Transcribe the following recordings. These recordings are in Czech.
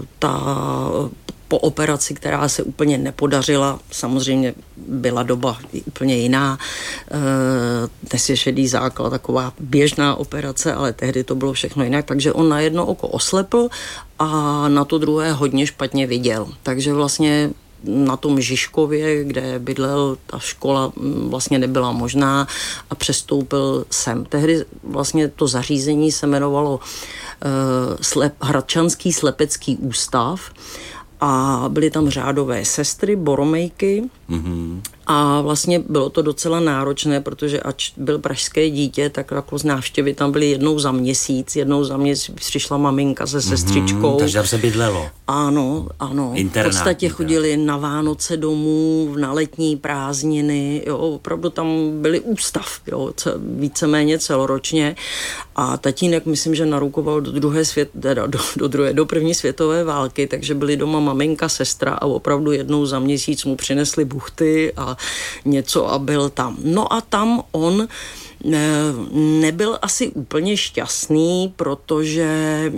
po operaci, která se úplně nepodařila, samozřejmě byla doba úplně jiná, dnes je šedý základ, taková běžná operace, ale tehdy to bylo všechno jinak, takže on na jedno oko oslepl a na to druhé hodně špatně viděl. Takže vlastně na tom Žižkově, kde bydlel, ta škola vlastně nebyla možná a přestoupil sem. Tehdy vlastně to zařízení se jmenovalo Hradčanský slepecký ústav a byly tam řádové sestry, boromejky. A vlastně bylo to docela náročné, protože ač byl pražské dítě, tak jako z návštěvy tam byly jednou za měsíc přišla maminka se sestřičkou. Takže tam se bydlelo. Ano. Internát, v podstatě chodili na Vánoce domů, na letní prázdniny, jo, opravdu tam byli ústav, jo, víceméně celoročně. A tatínek, myslím, že narukoval do první světové války, takže byli doma maminka, sestra a opravdu jednou za měsíc mu přinesli buchty a něco a byl tam. No a tam on nebyl asi úplně šťastný, protože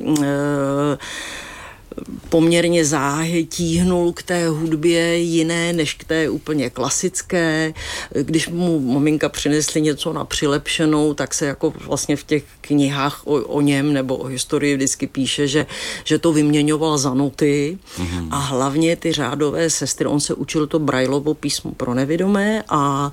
poměrně záhy tíhnul k té hudbě jiné než k té úplně klasické. Když mu maminka přinesli něco na přilepšenou, tak se jako vlastně v těch knihách o něm nebo o historii vždycky píše, že to vyměňoval za noty a hlavně ty řádové sestry, on se učil to Braillovo písmo pro nevidomé a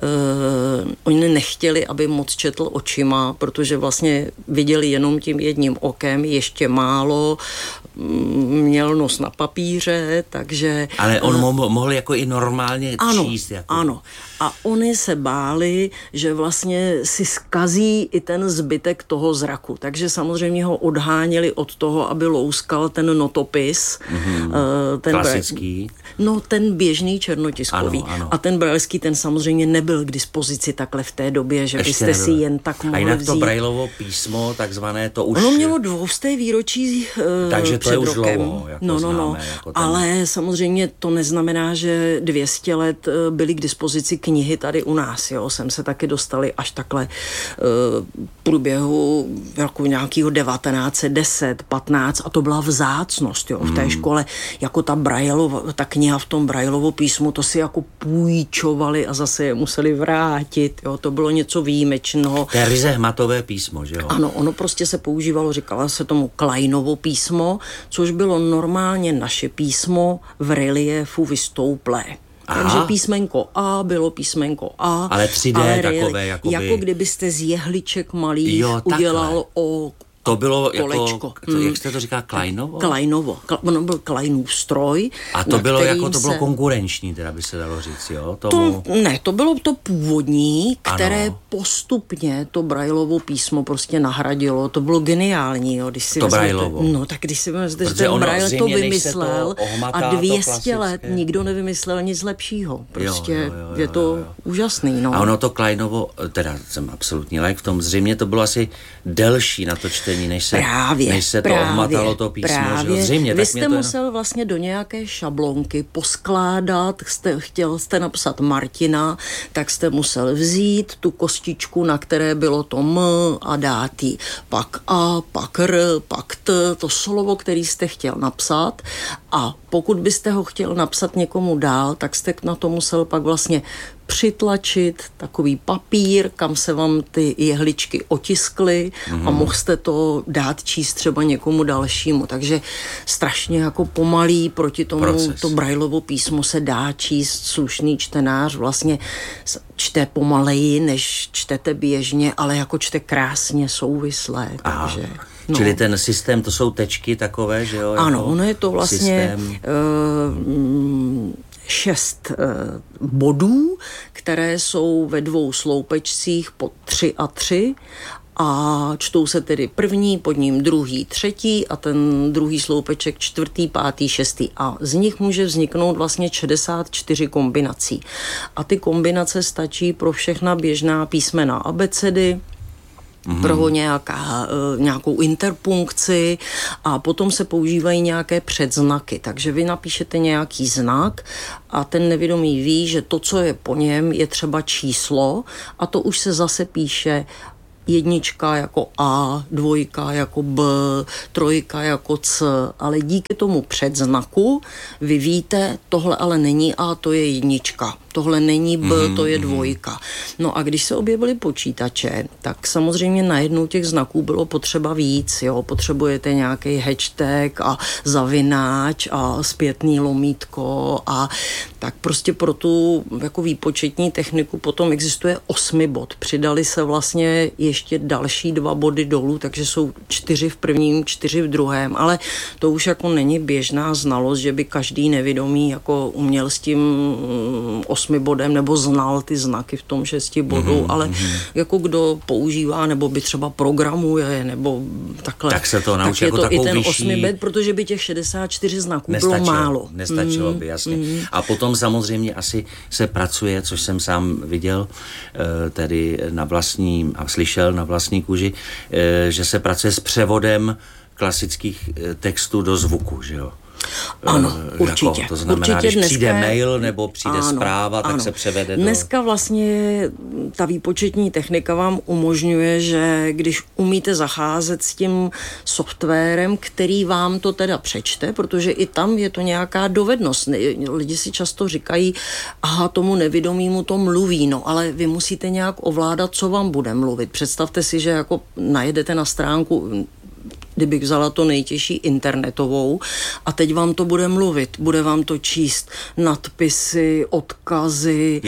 oni nechtěli, aby moc četl očima, protože vlastně viděli jenom tím jedním okem, ještě málo, měl nos na papíře, takže... Ale on mohl jako i normálně číst. Jako... Ano. A oni se báli, že vlastně si zkazí i ten zbytek toho zraku. Takže samozřejmě ho odháněli od toho, aby louskal ten notopis. Ten klasický. Ten běžný černotiskový. Ano. A ten brailský, ten samozřejmě nebyl k dispozici takhle v té době, že ještě byste nebyl. Si jen tak mohli vzít. A jinak to Braillovo písmo, takzvané, to už... Ono mělo 200. výročí takže před to je už rokem. dlouho, jako známe. Jako ten... Ale samozřejmě to neznamená, že 200 let byly k dispozici knihy tady u nás. Jo. Sem se taky dostali až takhle průběhu jako nějakého 1910, 15 a to byla vzácnost. Jo. V té škole jako ta kniha v tom Braillovo písmu, to si jako půjčovali a zase je museli vrátit. Jo. To bylo něco výjimečného. To je ryze hmatové písmo, že jo? Ano, ono prostě se používalo, říkala se tomu Kleinovo písmo, což bylo normálně naše písmo v reliefu vystouplé. Takže písmenko A bylo písmenko A. Ale 3D takové, jakoby... Jako kdybyste z jehliček malých udělal o to bylo kolečko. Jako, jak jste to říká, Kleinovo? Kleinovo. Ono byl Kleinův stroj. A to bylo jako, to bylo konkurenční, teda by se dalo říct, jo? To bylo to původní, které postupně to Braillovo písmo prostě nahradilo. To bylo geniální, jo? Když si Braillovo. No, tak když si vezmete, že ten Braille to vymyslel a 200 let nikdo nevymyslel nic lepšího. Prostě je to úžasný, no. A ono to Kleinovo, teda jsem absolutní laik v tom, zřejmě to bylo asi delší na to čtení, než se to ohmatalo to písmo. Že? Zřejmě, vy jste musel vlastně do nějaké šablonky poskládat, chtěl jste napsat Martina, tak jste musel vzít tu kostičku, na které bylo to M a dát jí pak A, pak R, pak T, to slovo, který jste chtěl napsat a pokud byste ho chtěl napsat někomu dál, tak jste na to musel pak vlastně přitlačit takový papír, kam se vám ty jehličky otiskly a mohl jste to dát číst třeba někomu dalšímu. Takže strašně jako pomalý proti tomu to Braillovo písmo se dá číst slušný čtenář. Vlastně čte pomaleji, než čtete běžně, ale jako čte krásně souvislé. Takže... Čili ten systém, to jsou tečky takové, že jo? Ano, ono je to vlastně 6 bodů, které jsou ve 2 sloupečcích po 3 a 3 a čtou se tedy první, pod ním druhý, třetí a ten druhý sloupeček 4., 5., 6. a z nich může vzniknout vlastně 64 kombinací. A ty kombinace stačí pro všechna běžná písmena abecedy, pro nějakou interpunkci a potom se používají nějaké předznaky. Takže vy napíšete nějaký znak a ten nevědomý ví, že to, co je po něm, je třeba číslo a to už se zase píše jednička jako A, dvojka jako B, trojka jako C, ale díky tomu předznaku vy víte, tohle ale není A, to je jednička. Tohle není B, to je dvojka. No a když se objevily počítače, tak samozřejmě najednou těch znaků bylo potřeba víc, jo. Potřebujete nějaký hashtag a zavináč a zpětný lomítko a tak prostě pro tu jako výpočetní techniku potom existuje 8 bod. Přidali se vlastně ještě další 2 body dolů, takže jsou 4 v prvním, 4 v druhém, ale to už jako není běžná znalost, že by každý nevědomý jako uměl s tím 8 bodem nebo znal ty znaky v tom 6 bodů, ale jako kdo používá nebo by třeba programuje nebo takhle. Tak se to naučí jako takovou i ten vyšší... 8 bod, protože by těch 64 znaků bylo málo. Nestačilo by, jasně. A potom samozřejmě asi se pracuje, což jsem sám viděl, tedy na vlastní a slyšel na vlastní kůži, že se pracuje s převodem klasických textů do zvuku, že jo? Ano, určitě. To znamená, určitě když dneska, přijde mail nebo přijde zpráva, tak se převede do... Dneska vlastně ta výpočetní technika vám umožňuje, že když umíte zacházet s tím softwarem, který vám to teda přečte, protože i tam je to nějaká dovednost. Lidi si často říkají, aha, tomu nevědomímu to mluví, no ale vy musíte nějak ovládat, co vám bude mluvit. Představte si, že jako najedete na stránku, kdybych vzala to nejtěžší internetovou a teď vám to bude mluvit, bude vám to číst nadpisy, odkazy,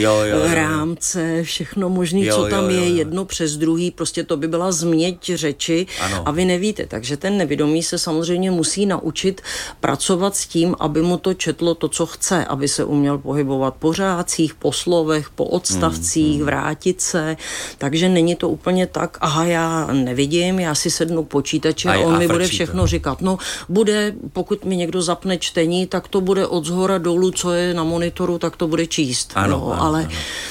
rámce, všechno možné, co tam je, jedno přes druhý, prostě to by byla změť řeči a vy nevíte, takže ten nevědomý se samozřejmě musí naučit pracovat s tím, aby mu to četlo to, co chce, aby se uměl pohybovat po řádcích, po slovech, po odstavcích, vrátit se, takže není to úplně tak, aha, já nevidím, já si sednu k počítači a on mi bude všechno říkat. No, bude, pokud mi někdo zapne čtení, tak to bude od zhora dolů, co je na monitoru, tak to bude číst. Ale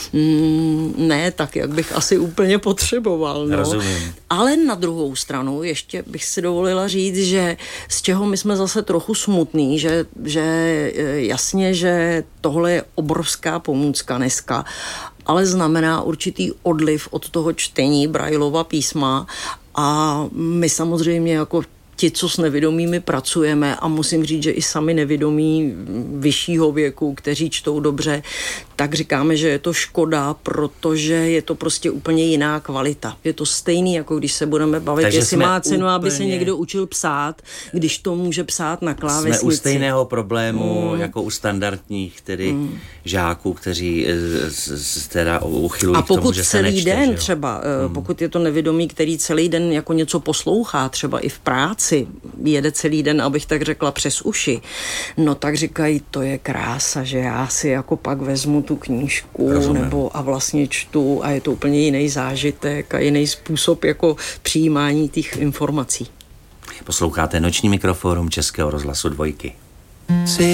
ne tak, jak bych asi úplně potřeboval. No. Rozumím. Ale na druhou stranu, ještě bych si dovolila říct, že z čeho my jsme zase trochu smutní, že jasně, že tohle je obrovská pomůcka dneska, ale znamená určitý odliv od toho čtení Braillova písma a my samozřejmě jako ti, co s nevědomými pracujeme a musím říct, že i sami nevědomí vyššího věku, kteří čtou dobře, tak říkáme, že je to škoda, protože je to prostě úplně jiná kvalita. Je to stejný, jako když se budeme bavit, takže jestli má cenu, aby se někdo učil psát, když to může psát na klávesnici. Jsme u stejného problému, jako u standardních tedy žáků, kteří teda uchylují k tomu, že se nečte. A pokud celý den třeba, pokud je to nevědomý, který celý den jako něco poslouchá, třeba i v práci, jede celý den, abych tak řekla, přes uši, no tak říkají, to je krása, že já si jako pak vezmu tu knížku nebo a vlastně čtu a je to úplně jiný zážitek a jiný způsob jako přijímání těch informací. Posloucháte Noční mikrofórum Českého rozhlasu 2.